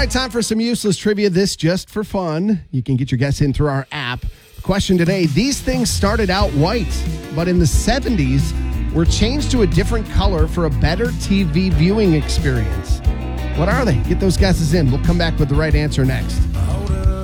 right, time for some useless trivia. This just for fun. You can get your guess in through our app. The question today, these things started out white, but in the 70s were changed to a different color for a better TV viewing experience. What are they? Get those guesses in. We'll come back with the right answer next.